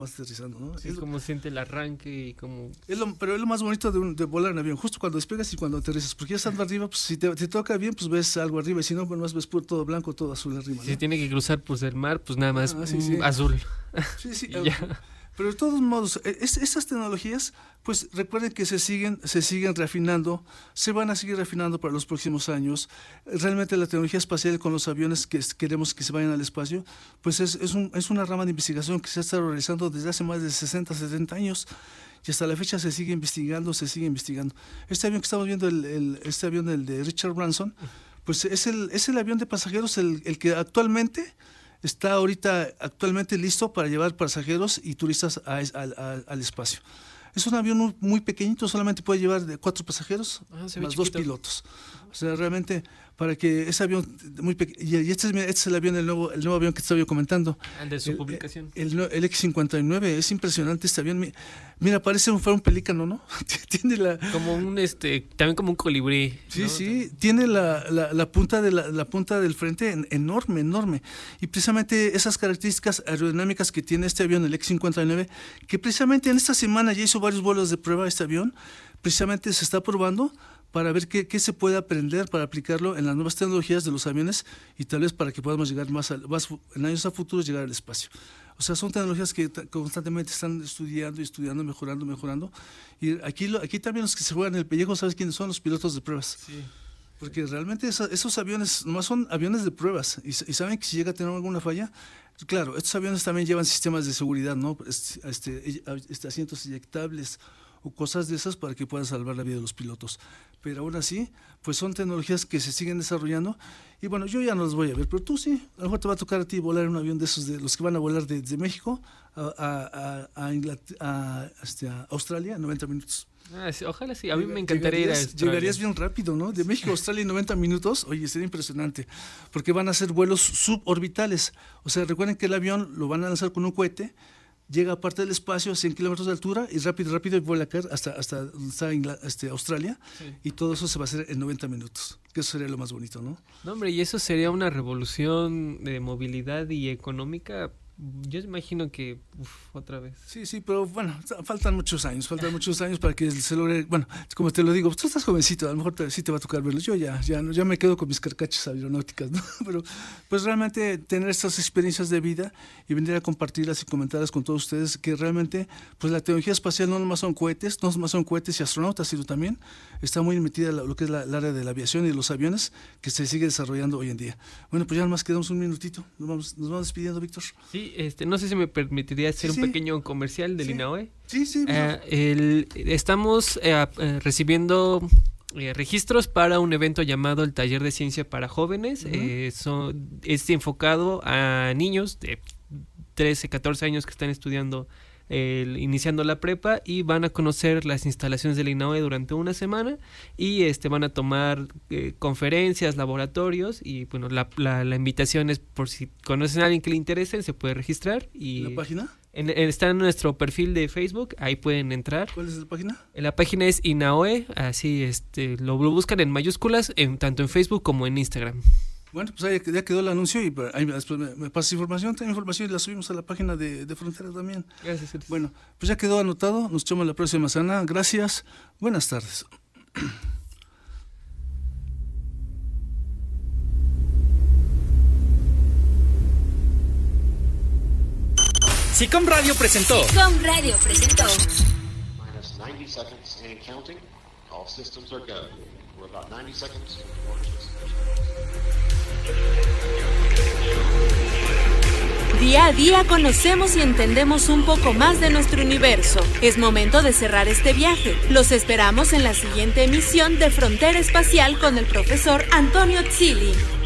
vas aterrizando, ¿no? Sí, como siente el arranque y como... Pero es lo más bonito de volar en avión, justo cuando despegas y cuando aterrizas, porque ya estando arriba, pues si te toca bien, pues ves algo arriba, y si no, pues más ves puro, todo blanco, todo azul arriba, ¿no? Si tiene que cruzar pues el mar, pues nada más sí. azul. Sí, Ya. Pero de todos modos, estas tecnologías, pues recuerden que se siguen refinando, se van a seguir refinando para los próximos años. Realmente la tecnología espacial con los aviones que queremos que se vayan al espacio, pues es una rama de investigación que se ha estado realizando desde hace más de 60, 70 años. Y hasta la fecha se sigue investigando. Este avión que estamos viendo, este avión, el de Richard Branson, pues es el avión de pasajeros el que está actualmente listo para llevar pasajeros y turistas al espacio. Es un avión muy pequeñito, solamente puede llevar de 4 pasajeros más 2 pilotos. O sea, realmente para que ese avión muy pequeño, y este es el avión, el nuevo avión que estaba yo comentando. El de su publicación. El X-59, es impresionante este avión. Mira, parece un pelícano, ¿no? Tiene como también como un colibrí, sí, ¿no? Sí, tiene la punta del frente enorme. Y precisamente esas características aerodinámicas que tiene este avión, el X-59, que precisamente en esta semana ya hizo varios vuelos de prueba este avión, precisamente se está probando para ver qué se puede aprender para aplicarlo en las nuevas tecnologías de los aviones y tal vez para que podamos llegar más en años a futuros llegar al espacio. O sea, son tecnologías que constantemente están estudiando, mejorando. Y aquí también los que se juegan el pellejo, ¿sabes quiénes son? Los pilotos de pruebas. Sí. Porque realmente esos aviones nomás son aviones de pruebas y saben que si llega a tener alguna falla, claro, estos aviones también llevan sistemas de seguridad, ¿no? Asientos eyectables o cosas de esas para que puedan salvar la vida de los pilotos. Pero aún así, pues son tecnologías que se siguen desarrollando y bueno, yo ya no los voy a ver, pero tú sí, a lo mejor te va a tocar a ti volar en un avión de esos, de los que van a volar desde México a Australia en 90 minutos. Sí, ojalá sí, a mí me encantaría ir a Australia. Llegarías bien rápido, ¿no? De México a Australia en 90 minutos, oye, sería impresionante, porque van a ser vuelos suborbitales, o sea, recuerden que el avión lo van a lanzar con un cohete, llega a parte del espacio a 100 kilómetros de altura y rápido y vuela a caer hasta donde está Australia, sí. Y todo eso se va a hacer en 90 minutos, que eso sería lo más bonito, ¿no? No, hombre, y eso sería una revolución de movilidad y económica. Yo imagino que otra vez. Sí, pero bueno, faltan muchos años para que se logre. Bueno, como te lo digo, tú estás jovencito, a lo mejor sí te va a tocar verlo. Yo ya me quedo con mis carcachas aeronáuticas, ¿no? Pero pues realmente tener estas experiencias de vida y venir a compartirlas y comentarlas con todos ustedes, que realmente pues la tecnología espacial no nomás son cohetes y astronautas, sino también está muy metida lo que es el área de la aviación y de los aviones que se sigue desarrollando hoy en día. Bueno, pues ya nomás quedamos un minutito, nos vamos despidiendo, Víctor. Sí. No sé si me permitiría hacer un pequeño comercial del INAOE. Sí. Estamos recibiendo registros para un evento llamado el Taller de Ciencia para Jóvenes. Es enfocado a niños de 13, 14 años que están estudiando, iniciando la prepa, y van a conocer las instalaciones del INAOE durante una semana y van a tomar conferencias, laboratorios, y bueno, la invitación es por si conocen a alguien que le interese, se puede registrar. Y ¿la página? Está en nuestro perfil de Facebook, ahí pueden entrar. ¿Cuál es la página? La página es INAOE, así lo buscan en mayúsculas, tanto en Facebook como en Instagram. Bueno, pues ahí ya quedó el anuncio y ahí después me pasas información, tengo información y la subimos a la página de Frontera también. Gracias. Bueno, pues ya quedó anotado, nos echamos la próxima semana. Gracias, buenas tardes. SICOM Radio presentó. SICOM Radio presentó. Minus 90 seconds and counting. All systems are go. We're about 90 seconds. Día a día conocemos y entendemos un poco más de nuestro universo. Es momento de cerrar este viaje. Los esperamos en la siguiente emisión de Frontera Espacial con el profesor Antonio Zilli.